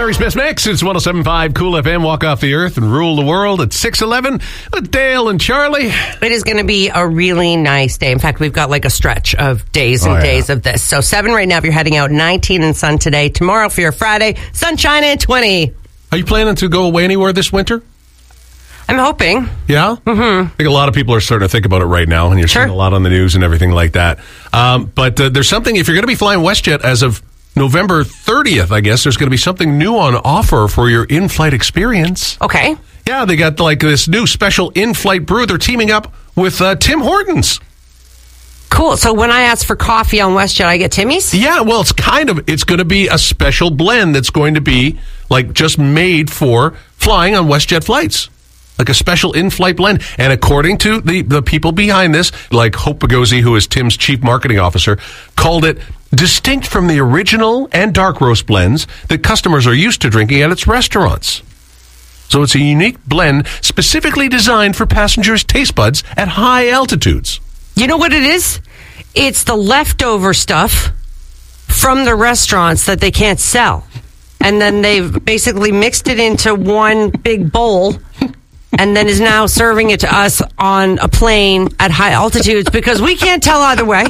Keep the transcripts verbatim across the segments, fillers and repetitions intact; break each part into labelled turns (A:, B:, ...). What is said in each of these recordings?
A: Barry's Best Mix. It's one oh seven point five Cool F M. Walk off the earth and rule the world at six eleven with Dale and Charlie.
B: It is going to be a really nice day. In fact, we've got like a stretch of days and oh, yeah. days of this. So seven right now if you're heading out, nineteen and sun today. Tomorrow for your Friday, sunshine and twenty.
A: Are you planning to go away anywhere this winter?
B: I'm hoping.
A: Yeah? Mm-hmm. I think a lot of people are starting to think about it right now, and you're
B: sure.
A: seeing a lot on the news and everything like that. Um, but uh, there's something, if you're going to be flying WestJet as of November thirtieth, I guess, there's going to be something new on offer for your in-flight experience.
B: Okay.
A: Yeah, they got like this new special in-flight brew. They're teaming up with uh, Tim Hortons.
B: Cool. So when I ask for coffee on WestJet, I get Timmy's?
A: Yeah, well, it's kind of, it's going to be a special blend that's going to be like just made for flying on WestJet flights. Like a special in-flight blend. And according to the, the people behind this, like Hope Bagozzi, who is Tim's chief marketing officer, called it distinct from the original and dark roast blends that customers are used to drinking at its restaurants. So it's a unique blend specifically designed for passengers' taste buds at high altitudes.
B: You know what it is? It's the leftover stuff from the restaurants that they can't sell. And then they've basically mixed it into one big bowl and then is now serving it to us on a plane at high altitudes because we can't tell either way.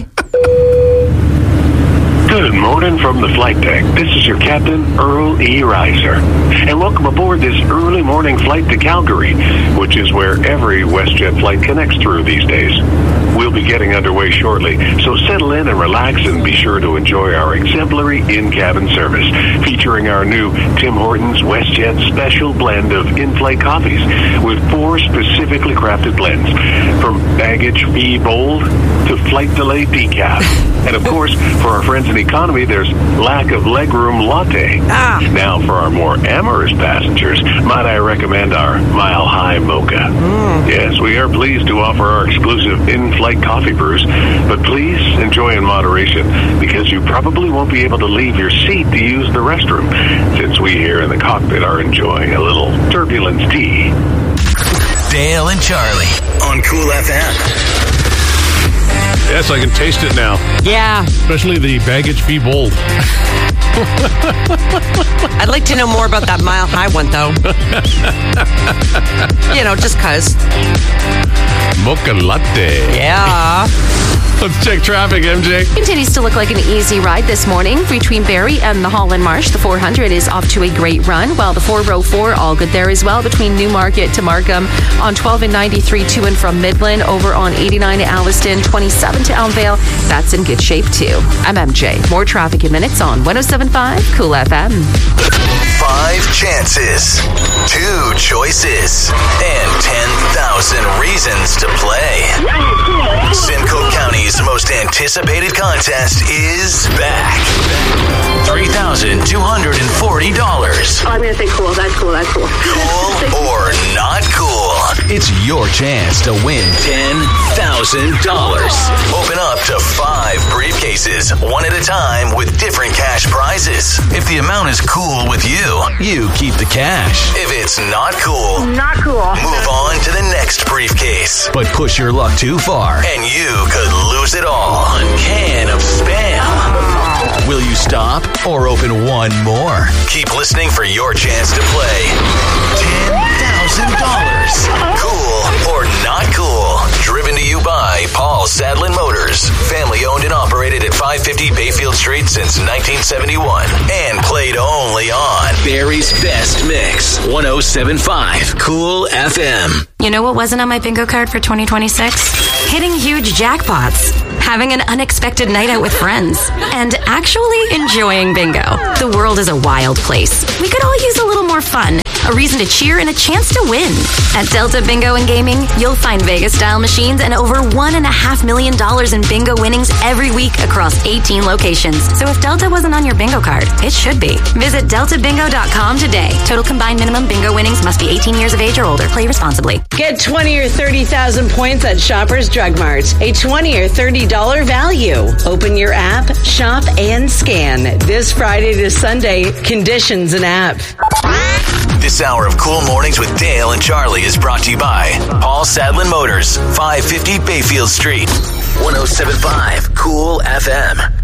C: Good morning from the flight deck. This is your captain, Earl E. Reiser. And welcome aboard this early morning flight to Calgary, which is where every WestJet flight connects through these days. We'll be getting underway shortly, so settle in and relax and be sure to enjoy our exemplary in-cabin service, featuring our new Tim Hortons WestJet special blend of in-flight coffees with four specifically crafted blends, from baggage fee bold to flight delay decaf. And of course, for our friends in economy, there's lack of legroom latte.
B: Ah.
C: Now, for our more amorous passengers, might I recommend our Mile High Mocha. Mm. Yes, we are pleased to offer our exclusive in-flight coffee brews, but please enjoy in moderation because you probably won't be able to leave your seat to use the restroom, since we here in the cockpit are enjoying a little turbulence tea.
D: Dale and Charlie on Cool F M.
A: Yes, I can taste it now.
B: Yeah.
A: Especially the baggage fee bold.
B: I'd like to know more about that Mile High one, though. You know, just cuz.
A: Mocha latte.
B: Yeah.
A: Let's check traffic, M J.
E: Continues to look like an easy ride this morning between Barrie and the Holland Marsh. The four hundred is off to a great run, while the four oh four, all good there as well, between Newmarket to Markham, on twelve and ninety-three to and from Midland, over on eighty-nine to Alliston, twenty-seven to Elmvale. That's in good shape too. I'm M J. More traffic in minutes on one oh seven point five Cool F M.
D: Five chances, two choices, and ten thousand reasons to play. Simcoe County's most anticipated contest is back. three thousand two hundred forty dollars.
F: Oh, I'm going to say cool. That's cool. That's cool.
D: Cool or not cool? It's your chance to win ten thousand dollars. Open up to five briefcases, one at a time, with different cash prizes. If the amount is cool with you, you keep the cash. If it's not cool,
F: Not cool.
D: move on to the next briefcase. But push your luck too far, and you could lose it all. One can of Spam. Will you stop or open one more? Keep listening for your chance to play ten thousand dollars. Cool or not cool? Driven to you by Paul Sadlin Motors. Family owned and operated at five fifty Bayfield Street since nineteen seventy-one. And played only on Barry's Best Mix. one oh seven point five Cool F M.
E: You know what wasn't on my bingo card for twenty twenty-six? Hitting huge jackpots, having an unexpected night out with friends, and actually enjoying bingo. The world is a wild place. We could all use a little more fun, a reason to cheer, and a chance to win. At Delta Bingo and Gaming, you'll find Vegas-style machines and over one and a half million dollars in bingo winnings every week across eighteen locations. So if Delta wasn't on your bingo card, it should be. Visit delta bingo dot com today. Total combined minimum bingo winnings must be eighteen years of age or older. Play responsibly.
G: Get twenty or thirty thousand points at Shoppers Drug Mart. A twenty or thirty dollars value. Open your app, shop, and scan. This Friday to Sunday, conditions and app.
D: This hour of Cool Mornings with Dale and Charlie is brought to you by Paul Sadlin Motors, five fifty Bayfield Street. one oh seven point five Cool F M.